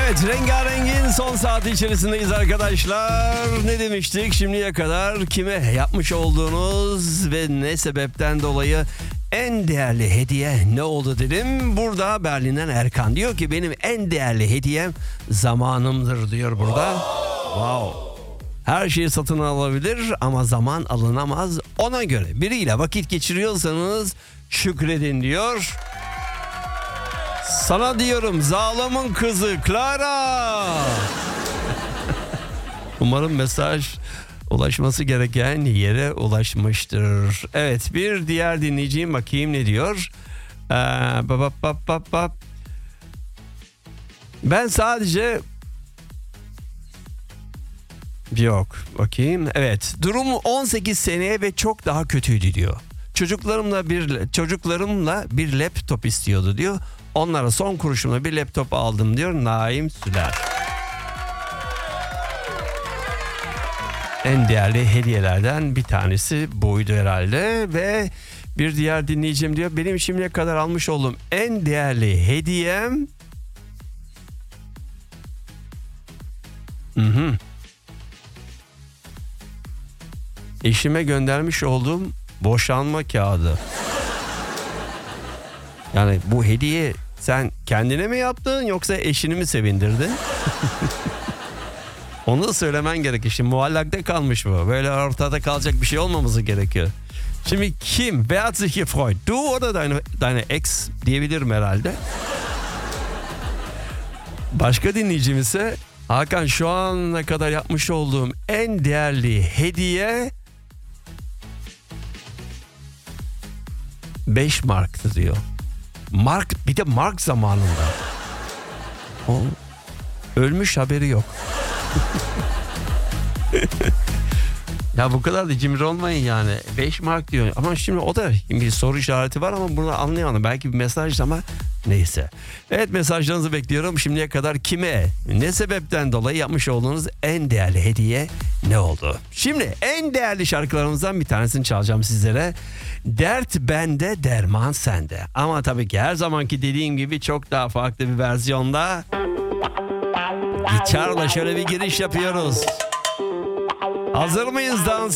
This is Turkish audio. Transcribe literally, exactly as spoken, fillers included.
Evet, Rengareng'in son saati içerisindeyiz arkadaşlar. Ne demiştik şimdiye kadar? Kime yapmış olduğunuz ve ne sebepten dolayı en değerli hediye ne oldu dedim. Burada Berlin'den Erkan diyor ki benim en değerli hediyem zamanımdır diyor burada. Wow. Her şeyi satın alabilir ama zaman alınamaz. Ona göre biriyle vakit geçiriyorsanız şükredin diyor. Sana diyorum zalim'in kızı Clara. Umarım mesaj ulaşması gereken yere ulaşmıştır. Evet, bir diğer dinleyiciyim, bakayım ne diyor. Ee, bap, bap, bap, bap. Ben sadece yok bakayım. Evet, durum on sekiz seneye ve çok daha kötüydü diyor. Çocuklarımla bir çocuklarımla bir laptop istiyordu diyor. Onlara son kuruşumla bir laptop aldım diyor Naim Süler. En değerli hediyelerden bir tanesi buydu herhalde. Ve bir diğer dinleyicim diyor benim şimdiye kadar almış olduğum en değerli hediyem hı hı. eşime göndermiş olduğum boşanma kağıdı. Yani bu hediye sen kendine mi yaptın yoksa eşini mi sevindirdin? Onu da söylemen gerekir. Şimdi muallakta kalmış bu. Böyle ortada kalacak bir şey olmaması gerekiyor. Şimdi kim? Wer hat sich gefreut? Du oder deine, deine ex diyebilirim herhalde. Başka dinleyicim ise Hakan şu ana kadar yapmış olduğum en değerli hediye beş marktı diyor. Mark, bir de mark zamanında. O ölmüş, haberi yok. Ya bu kadar da cimri olmayın yani. beş mark diyor. Ama şimdi o da bir soru işareti var ama bunu anlayamadım. Belki bir mesaj ama neyse. Evet, mesajlarınızı bekliyorum. Şimdiye kadar kime, ne sebepten dolayı yapmış olduğunuz en değerli hediye ne oldu? Şimdi en değerli şarkılarımızdan bir tanesini çalacağım sizlere. Dert bende, derman sende. Ama tabii ki her zamanki dediğim gibi çok daha farklı bir versiyonda. Gitarla şöyle bir giriş yapıyoruz. Hazır mıyız dans